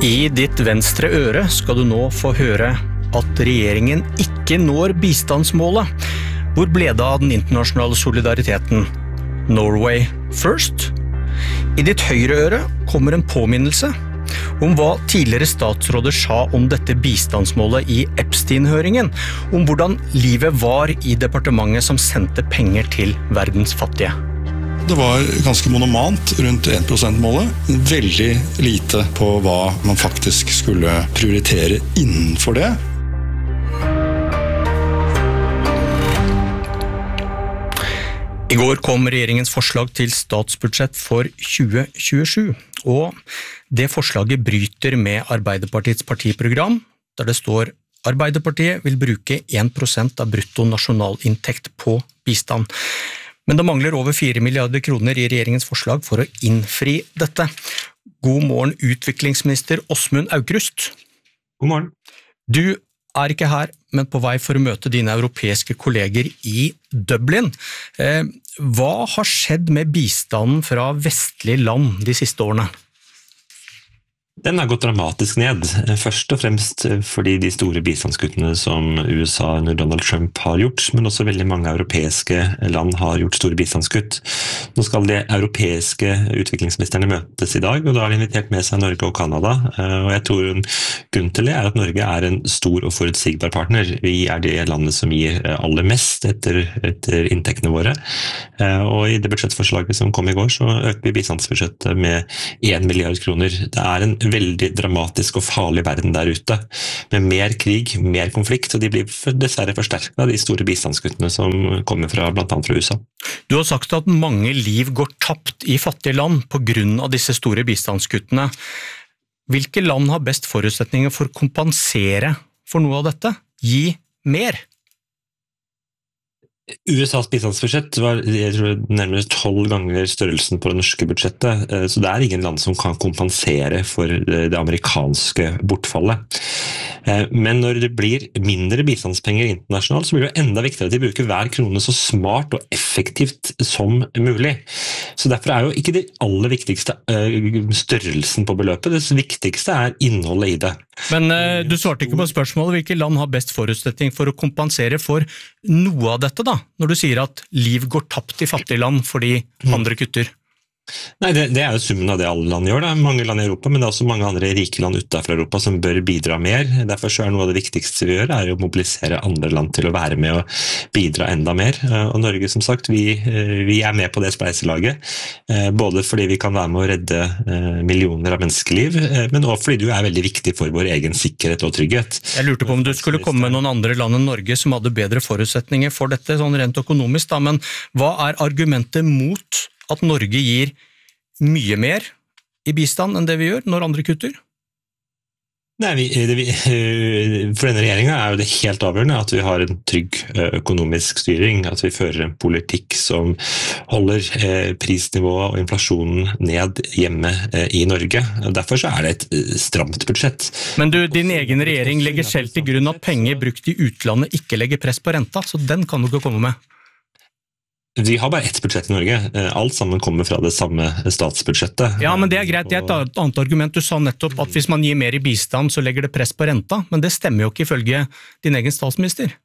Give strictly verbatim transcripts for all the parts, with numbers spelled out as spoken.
I ditt venstre øre skal du nå få høre at regjeringen ikke når bistandsmålet. Hvor ble det av den internasjonale solidariteten? Norway first? I ditt høyre øre kommer en påminnelse om hva tidligere statsråder sa om dette bistandsmålet i Epstein-høringen, om hvordan livet var i departementet som sendte penger til verdens fattige. Det var ganske monomant rundt en prosent-målet, veldig lite på hva man faktisk skulle prioritere innenfor det. I går kom regjeringens forslag til statsbudsjett for tjue tjuesju, og det forslaget bryter med Arbeiderpartiets partiprogram, der det står Arbeiderpartiet vil bruke en prosent av brutto nasjonalinntekt på bistand. Men det mangler over fire milliarder kroner i regjeringens forslag for å innfri dette. God morgen, utviklingsminister Åsmund Aukrust. God morgen. Du er ikke her, men på vei for å møte dine europeiske kolleger i Dublin. Hva har skjedd med bistanden fra vestlige land de siste årene? Den har gått dramatisk ned, først og fremst fordi de store bistandskuttene som U S A under Donald Trump har gjort, men også veldig mange europeiske land har gjort store bistandskutt. Nå skal de europeiske utviklingsministerne møtes i dag, og da har de invitert med seg Norge og Kanada, og jeg tror grunnen til det er at Norge er en stor og forutsigbar partner. Vi er det landet som gir aller mest etter, etter inntektene våre, og i det budsjettforslaget som kom i går, så øker vi bistandsbudsjettet med en milliard kroner. Det er en veldig dramatisk og farlig verden der ute, med mer krig, mer konflikt, og de blir dessverre forsterket av de store bistandskuttene som kommer fra blant annet fra U S A. Du har sagt at mange liv går tapt i fattige land på grunn av disse store bistandskuttene. Hvilke land har best forutsetninger for å kompensere for noe av dette? Gi mer? U S A's bistandsbudsjett var jeg tror, nærmere tolv ganger størrelsen på det norske budsjettet, så det er ingen land som kan kompensere for det amerikanske bortfallet. Men når det blir mindre bistandspenger internasjonalt, så blir det enda viktigere at de bruker hver krone så smart og effektivt som mulig. Så derfor er jo ikke det aller viktigste størrelsen på beløpet, det viktigste er innholdet i det. Men uh, du svarte ikke på spørsmålet, hvilke land har best forutsetning for å kompensere for noe av dette da, når du sier at liv går tapt i fattige land fordi andre kutter? Nei, det, det er jo summen av det alle land gjør. Det er mange land i Europa, men det er også mange andre rike land utenfor Europa som bør bidra mer. Derfor så er noe av det viktigste vi gjør, er å mobilisere andre land til å være med og bidra enda mer. Og Norge, som sagt, vi, vi er med på det spleiselaget, både fordi vi kan være med å redde millioner av menneskeliv, men også fordi du er veldig viktig for vår egen sikkerhet og trygghet. Jeg lurte på om du skulle komme med noen andre land enn Norge som hadde bedre forutsetninger for dette, sånn rent økonomisk da, men hva er argumentet mot at Norge gir mye mer i bistand enn det vi gjør når andre kutter? Nei, vi, det, vi, for denne regjeringen er jo det helt avgjørende at vi har en trygg økonomisk styring, at vi fører en politikk som holder prisnivået og inflasjonen ned hjemme i Norge. Derfor så er det et stramt budsjett. Men du, din egen regjering legger selv til grunn at penger brukt i utlandet ikke legger press på renta, så den kan du ikke komme med. Vi har bare ett budsjett i Norge. Alt sammen kommer fra det samme statsbudsjettet. Ja, men det er greit. Det er et annet argument. Du sa nettopp at hvis man gir mer i bistand, så legger det press på renta. Men det stemmer jo ikke ifølge din egen statsminister.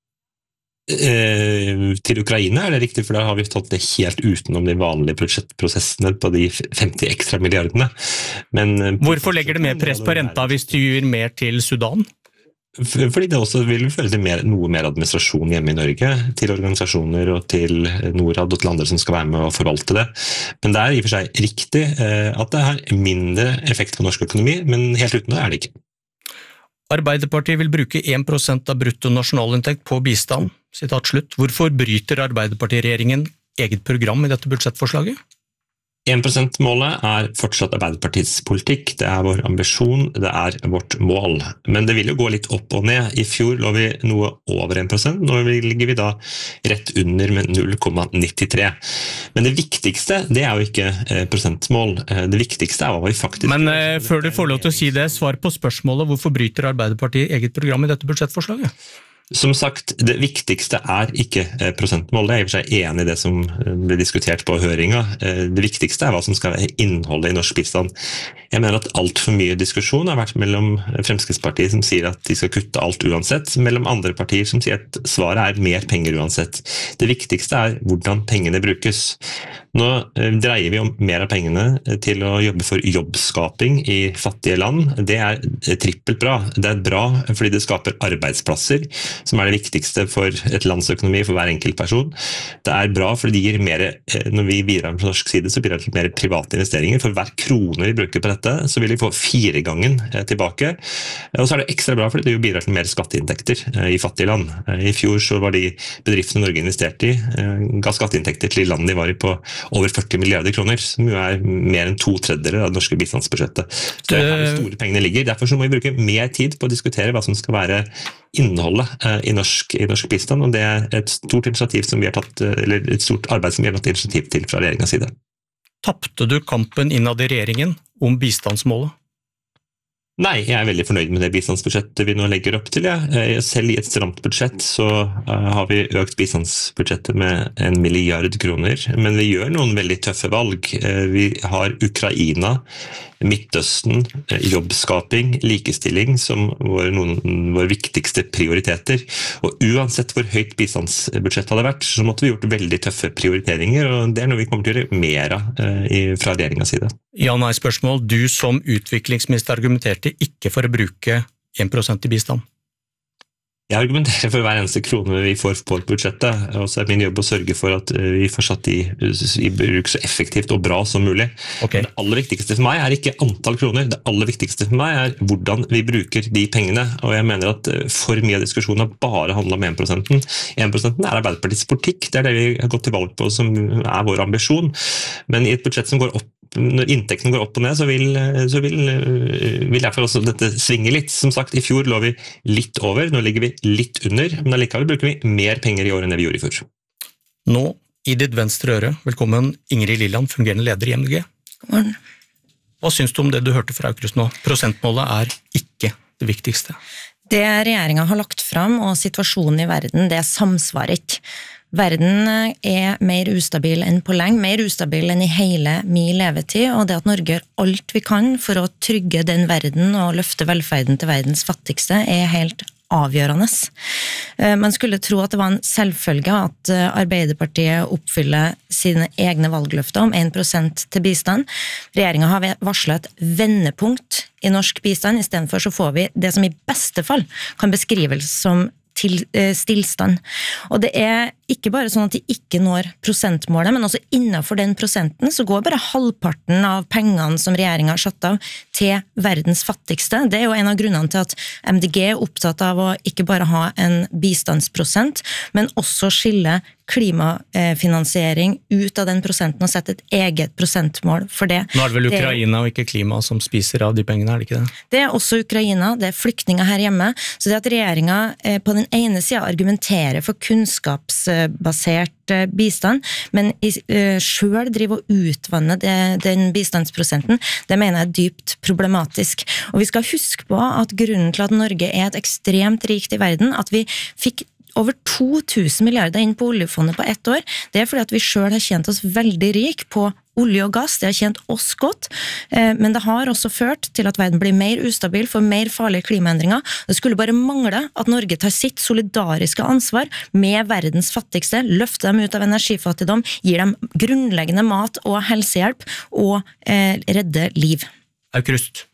Eh, til Ukraina er det riktig, for da har vi tatt det helt utenom de vanlige budsjettprosessene på de femti ekstra milliardene. Men, hvorfor legger det mer press på renta hvis du gir mer til Sudan? Fordi det også vil føre til mer, noe mer administrasjon hjemme i Norge, til organisasjoner og til Norad og til andre som skal være med og forvalte det. Men det er i og for seg riktig at det har mindre effekt på norsk økonomi, men helt uten det er det ikke. Arbeiderpartiet vil bruke en prosent av brutto nasjonalinntekt på bistand. Sitat slutt. Hvorfor bryter Arbeiderpartiet-regjeringen eget program i dette budsjettforslaget? en prosent-målet er fortsatt Arbeiderpartiets politikk, det er vår ambisjon, det er vårt mål. Men det vil jo gå litt opp og ned. I fjor lå vi noe over en prosent, nå ligger vi da rett under med null komma nittitre. Men det viktigste, det er jo ikke prosentmål. Det viktigste er hva vi faktisk... Men eh, før du får lov til å si det, svar på spørsmålet, hvorfor bryter Arbeiderpartiet eget program i dette budsjettforslaget? Som sagt, det viktigste er ikke prosentmål. Jeg er i og for seg enig i det som ble diskutert på høringa. Det viktigste er hva som skal være innholdet i norsk bistand. Jeg mener at alt for mye diskusjon har vært mellom Fremskrittspartiet som sier at de skal kutte alt uansett, mellom andre partier som sier at svaret er mer penger uansett. Det viktigste er hvordan pengene brukes. Nå dreier vi om mer av pengene til å jobbe for jobbskaping i fattige land. Det er trippelt bra. Det er bra fordi det skaper arbeidsplasser, som er det viktigste for et lands økonomi for hver enkelt person. Det er bra fordi det gir mer, når vi bidrar på norsk side, så bidrar det til mer private investeringer. For hver krone vi bruker på dette, så vil vi få fire gangen tilbake. Og så er det ekstra bra fordi det bidrar til mer skatteinntekter i fattige land. I fjor så var de bedriftene Norge investerte i, ga skatteinntekter til land de var i på over førti milliarder kroner, som jo er mer enn to tredjedeler av det norske bistandsbudsjettet. Så det er her de store pengene ligger. Derfor så må vi bruke mer tid på å diskutere hva som skal være innholdet i norsk, i norsk bistand, og det er et stort initiativ som vi har tatt, eller et stort arbeid som vi har tatt initiativ til fra regjeringens side. Tappte du kampen innad i regjeringen om bistandsmålet? Nei, jeg er veldig fornøyd med det bistandsbudsjettet vi nå legger opp til. Ja. Selv i et stramt budsjett så har vi økt bistandsbudsjettet med en milliard kroner, men vi gjør noen veldig tøffe valg. Vi har Ukraina, Midtøsten, jobbskaping, likestilling som våre, noen våre viktigste prioriteter. Og uansett hvor høyt bistandsbudsjettet hadde vært, så måtte vi gjort veldig tøffe prioriteringer, og det er noe vi kommer til å gjøre mer av fra regjeringens side. Ja, nei, spørsmål. Du som utviklingsminister argumenterte ikke for å bruke en prosent i bistand. Jeg argumenterer for hver eneste krone vi får på budsjettet, og så er min jobb å sørge for at vi får satt i, i bruk så effektivt og bra som mulig. Okay. Det aller viktigste for meg er ikke antall kroner, det aller viktigste for meg er hvordan vi bruker de pengene, og jeg mener at for mye av diskusjonen har bare handlet om en prosent. en prosent er Arbeiderpartiets politikk, det er det vi har gått til valg på som er vår ambisjon, men i et budsjett som går opp, når inntektene går opp og ned, så vil, så vil, vil derfor også dette svinge litt. Som sagt, i fjor lå vi litt over, nå ligger vi litt under, men allikevel bruker vi mer penger i år enn det vi gjorde i fjor. Nå, i ditt venstre øre, velkommen Ingrid Liland, fungerende leder i M D G. God morgen. Hva synes du om det du hørte fra Aukrust nå? Prosentmålet er ikke det viktigste. Det regjeringen har lagt fram, og situasjonen i verden, det samsvarer ikke. Verden er mer ustabil enn på lenge, mer ustabil enn i hele min levetid, og det at Norge gjør alt vi kan for å trygge den verden og løfte velferden til verdens fattigste er helt avgjørende. Man skulle tro at det var en selvfølge at Arbeiderpartiet oppfyller sine egne valgløfter om en prosent til bistand. Regjeringen har varslet et vendepunkt i norsk bistand, i stedet for så får vi det som i beste fall kan beskrives som til stillstand. Og det er ikke bare sånn at de ikke når prosentmålet, men også innenfor den prosenten så går bare halvparten av pengene som regjeringen har satt av til verdens fattigste. Det er jo en av grunnene til at M D G er opptatt av å ikke bare ha en bistandsprosent, men også skille klimafinansiering ut av den prosenten og sette et eget prosentmål for det. Nå er det vel Ukraina og ikke klima som spiser av de pengene, er det ikke det? Det er også Ukraina, det er flyktninger her hjemme, så det at regjeringen på den ene siden argumenterer for kunnskapsbasert bistand, men selv driver og utvanner det, den bistandsprosenten, det mener jeg er dypt problematisk. Og vi skal huske på at grunnen til at Norge er et ekstremt rikt i verden, at vi fikk over to tusen milliarder inn på oljefondet på ett år, det er fordi at vi selv har tjent oss veldig rik på olje og gass, det har tjent oss godt, men det har også ført til at verden blir mer ustabil, får mer farlige klimaendringer. Det skulle bare mangle at Norge tar sitt solidariske ansvar med verdens fattigste, løfter dem ut av energifattigdom, gir dem grunnleggende mat og helsehjelp og eh, redder liv. Aukrust.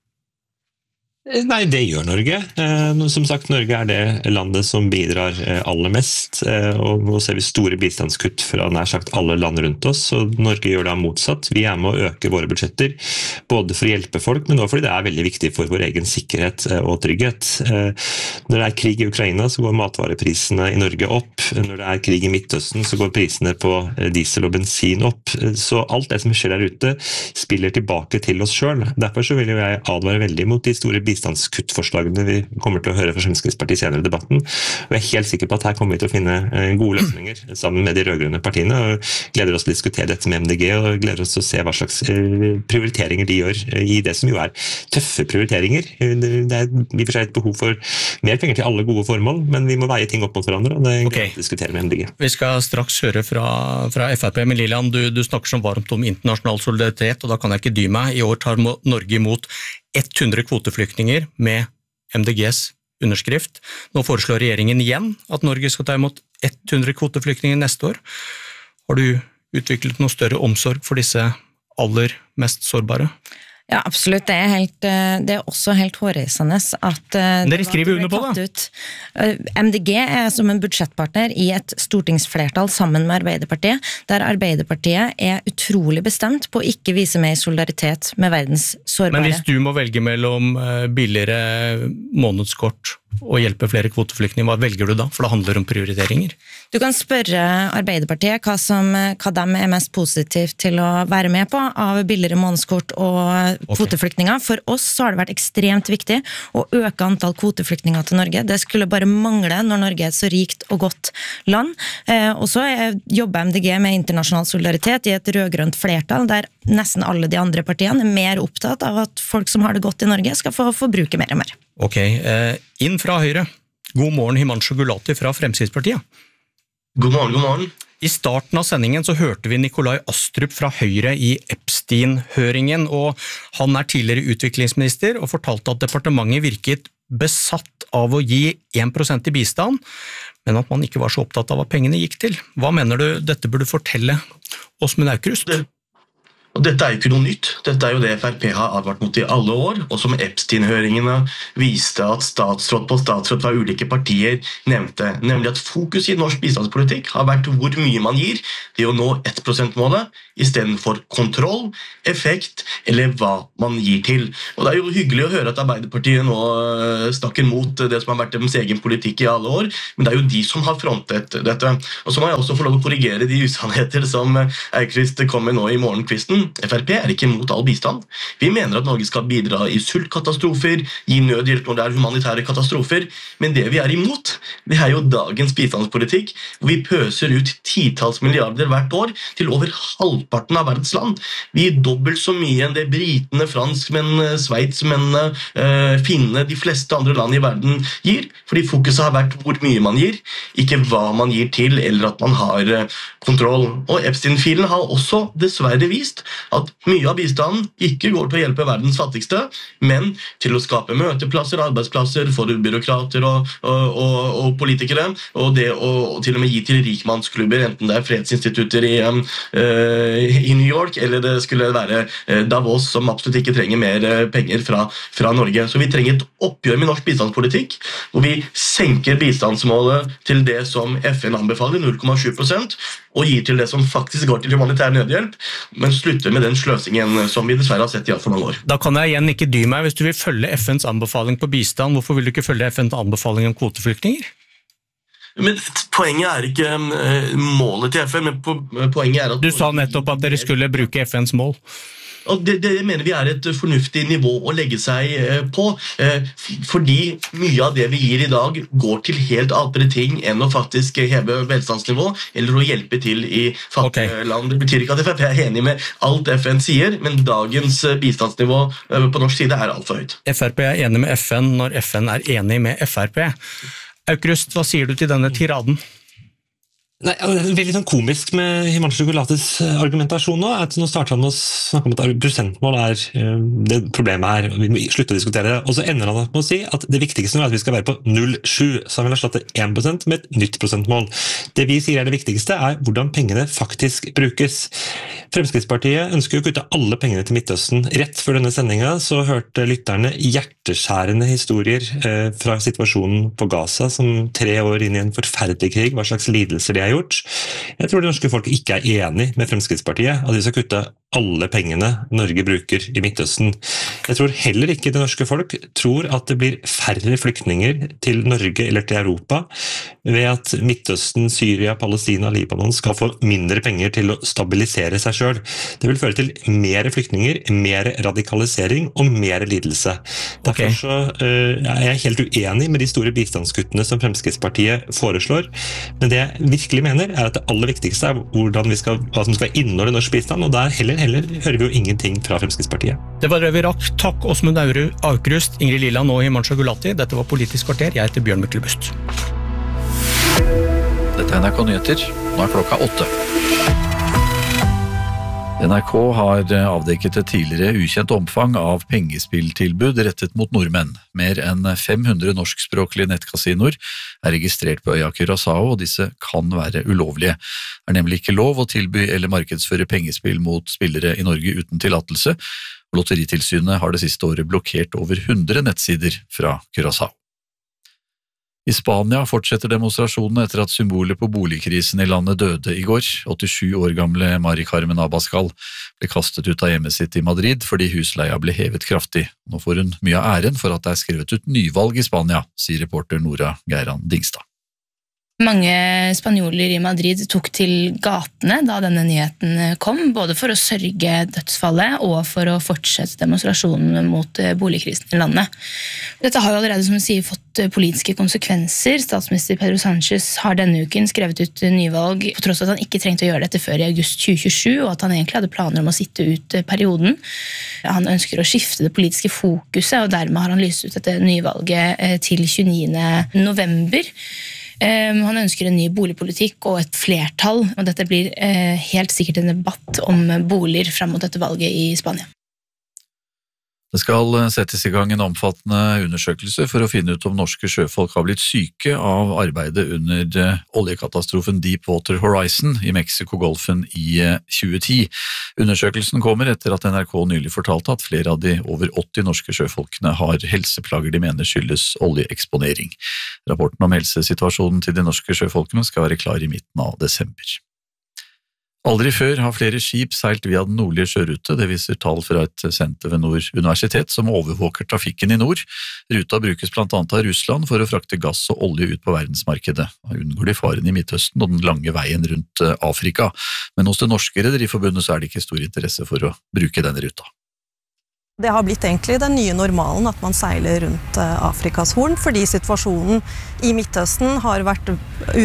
Nei, det gjør Norge. Som sagt, Norge er det landet som bidrar aller mest, og nå ser vi store bistandskutt fra nær sagt alle land rundt oss, og Norge gjør det motsatt. Vi er med å øke våre budsjetter, både for å hjelpe folk, men også fordi det er veldig viktig for vår egen sikkerhet og trygghet. Når det er krig i Ukraina, så går matvareprisene i Norge opp. Når det er krig i Midtøsten, så går prisene på diesel og bensin opp. Så alt det som skjer der ute, spiller tilbake til oss selv. Derfor så vil jeg advare veldig mot de store bistandskuttene bistandskuttforslagene vi kommer til å høre fra Fremskrittspartiet senere i debatten. Og jeg er helt sikker på at her kommer vi til å finne gode løsninger sammen med de rødgrønne partiene, og gleder oss til å diskutere dette med M D G, og gleder oss til å se hva slags prioriteringer de gjør i det som jo er tøffe prioriteringer. Det er i og for seg et behov for mer penger til alle gode formål, men vi må veie ting opp mot hverandre, og det er okay. Å diskutere med M D G. Vi skal straks høre fra, fra F R P, men Lilian, du, du snakker som varmt om internasjonal solidaritet, og da kan jeg ikke dy meg. I år tar Norge imot hundre kvoteflyktninger med M D G's underskrift. Nå foreslår regjeringen igjen at Norge skal ta imot hundre kvoteflyktninger neste år. Har du utviklet noe større omsorg for disse aller mest sårbare? Ja, absolutt. Det er, helt, det er også helt hårreisende at dere skriver under på det. M D G er som en budsjettpartner i et stortingsflertall sammen med Arbeiderpartiet, der Arbeiderpartiet er utrolig bestemt på å ikke vise mer solidaritet med verdens sårbare. Men hvis du må velge mellom billigere månedskort og hjelpe flere kvoteflyktninger, hva velger du da? For det handler om prioriteringer. Du kan spørre Arbeiderpartiet hva, som, hva de er mest positivt til å være med på av billigere månedskort og kvoteflyktninger. For oss så har det vært ekstremt viktig å øke antall kvoteflyktninger til Norge. Det skulle bare mangle når Norge er et så rikt og godt land. Eh, og så jobber M D G med internasjonal solidaritet i et rødgrønt flertall, der nesten alle de andre partiene er mer opptatt av at folk som har det godt i Norge skal få forbruke mer og mer. Ok, eh, inn fra Høyre. God morgen, Himanshu Gulati fra Fremskrittspartiet. God morgen, god morgen. I starten av sendingen så hørte vi Nikolai Astrup fra Høyre i Epstein-høringen, og han er tidligere utviklingsminister og fortalte at departementet virket besatt av å gi én prosent i bistand, men at man ikke var så opptatt av hva pengene gikk til. Hva mener du dette burde fortelle Åsmund Aukrust? Det Og dette er jo ikke noe nytt. Dette er jo det F R P har advart mot i alle år, og som Epstein-høringene viste at statsråd på statsråd fra ulike partier nevnte, nemlig at fokus i norsk bistandspolitikk har vært hvor mye man gir til å nå ett prosent-målet, i stedet for kontroll, effekt eller hva man gir til. Og det er jo hyggelig å høre at Arbeiderpartiet nå snakker mot det som har vært deres egen politikk i alle år, men det er jo de som har frontet dette. Og så må jeg også få lov å korrigere de usannheter som Aukrust kom med nå i morgenkvisten. F R P er ikke mot all bistand. Vi mener at Norge skal bidra i sultkatastrofer, gi nødhjelp når det er humanitære katastrofer, men det vi er imot, det er jo dagens bistandspolitikk, hvor vi pøser ut titalls milliarder hvert år til over halvparten av verdens land. Vi gir dobbelt så mye enn det britene, franskmenn, sveitsmennene, øh, finnene, de fleste andre land i verden gir, fordi fokuset har vært hvor mye man gir, ikke hva man gir til, eller at man har øh, kontroll. Og Epstein-filen har også dessverre vist at mye av bistanden ikke går til å hjelpe verdens fattigste, men til å skape møteplasser, arbeidsplasser for byråkrater og, og, og, og politikere, og det å og til og med gi til rikmannsklubber, enten det er fredsinstitutter i, um, uh, i New York, eller det skulle være uh, Davos, som absolutt ikke trenger mer uh, penger fra, fra Norge. Så vi trenger et oppgjør med norsk bistandspolitikk, hvor vi senker bistandsmålet til det som F N anbefaler, null komma sju prosent, og gir til det som faktisk går til humanitær nødhjelp, men slutter med den sløsingen som vi dessverre har sett i alt for mange år. Da kan jeg igjen ikke dy meg. Hvis du vil følge F N's anbefaling på bistand, hvorfor vil du ikke følge F N's anbefaling om kvoteflyktninger? Men poenget er ikke uh, målet til F N, men po poenget er at... Du sa nettopp at dere skulle bruke F N's mål. Og det, det mener vi er et fornuftig nivå å legge seg på, fordi mye av det vi gir i dag går til helt andre ting enn å faktisk heve velstandsnivå, eller å hjelpe til i fattige okay. land. Det betyr ikke at F R P er enig med alt F N sier, men dagens bistandsnivå på norsk side er alt for høyt. F R P er enig med F N når F N er enig med F R P. Aukrust, hva sier du til denne tiraden? Nei, det er veldig sånn komisk med Himanshu Gulatis argumentasjon nå, at nå starter han med å snakke om at prosentmål er det problemet her, og vi må slutte å diskutere det, og så ender han med å si at det viktigste nå er at vi skal være på null komma sju, så han vil erstatte én prosent med et nytt prosentmål. Det vi sier er det viktigste er hvordan pengene faktisk brukes. Fremskrittspartiet ønsker å kutte alle pengene til Midtøsten. Rett før denne sendingen så hørte lytterne hjerteskjærende historier eh, fra situasjonen på Gaza, som tre år inn i en forferdelig krig, hva slags lidelser de har gjort. Jeg tror det norske folk ikke er enig med Fremskrittspartiet, at de skal kutte alle pengene Norge bruker i Midtøsten. Jeg tror heller ikke det norske folk tror at det blir færre flyktninger til Norge eller til Europa ved at Midtøsten, Syria, Palestina, Libanon skal få mindre penger til å stabilisere seg selv. Det vil føre til mer flyktninger, mer radikalisering og mer lidelse. Derfor Ok. så uh, er jeg helt uenig med de store bistandskuttene som Fremskrittspartiet foreslår, men det jeg virkelig mener er at det aller viktigste er hvordan vi skal, hva som skal inneholde norsk bistand, og der heller, heller hører vi jo ingenting fra Fremskrittspartiet. Det var det vi rakk. Takk Åsmund Auru- Aukrust, Ingrid Liland og Himanshu Gulati. Dette var Politisk kvarter. Jeg heter Bjørn Myklebust. Dette er N R K Nyheter. Nå er klokka åtte. N R K har avdekket et tidligere ukjent omfang av pengespilltilbud rettet mot nordmenn. Mer enn fem hundre norskspråklige nettkasinoer er registrert på øya Curaçao, og disse kan være ulovlige. Det er nemlig ikke lov å tilby eller markedsføre pengespill mot spillere i Norge uten tillatelse. Lotteritilsynet har det siste året blokkert over hundre nettsider fra Curaçao. I Spania fortsetter demonstrasjonene etter at symbolet på boligkrisen i landet døde i går. åttisju år gamle Mari Carmen Abascal ble kastet ut av hjemmet sitt i Madrid fordi husleia ble hevet kraftig. Nå får hun mye av æren for at det er skrevet ut nyvalg i Spania, sier reporter Nora Geiran Dingstad. Mange spanjoler i Madrid tok til gatene da denne nyheten kom, både for å sørge dødsfallet og for å fortsette demonstrasjonen mot boligkrisen i landet. Dette har jo allerede, som du sier, fått politiske konsekvenser. Statsminister Pedro Sánchez har denne uken skrevet ut nyvalg, på tross av at han ikke trengte å gjøre dette før i august tjue tjuesju, og at han egentlig hadde planer om å sitte ut perioden. Han ønsker å skifte det politiske fokuset, og dermed har han lyst ut dette nyvalget til tjueniende november. Um, han ønsker en ny boligpolitikk og et flertall, og dette blir uh, helt sikkert en debatt om boliger frem mot dette valget i Spania. Det skal settes i gang en omfattende undersøkelse for å finne ut om norske sjøfolk har blitt syke av arbeidet under oljekatastrofen Deepwater Horizon i Mexiko-golfen i tjue ti. Undersøkelsen kommer etter at N R K nylig fortalte at flere av de over åtti norske sjøfolkene har helseplager de mener skyldes oljeeksponering. Rapporten om helsesituasjonen til de norske sjøfolkene skal være klar i midten av desember. Aldri før har flere skip seilt via den nordlige sjørute, det viser tall fra et senter ved Nord universitet som overvåker trafikken i nord. Ruta brukes blant annet av Russland for å frakte gass og olje ut på verdensmarkedet. Da unngår de faren i Midtøsten og den lange veien rundt Afrika, men hos det norske rederiforbundet så er det ikke stor interesse for å bruke denne ruta. Det har blitt egentlig den nye normalen at man seiler rundt Afrikas horn, fordi situasjonen i Midtøsten har vært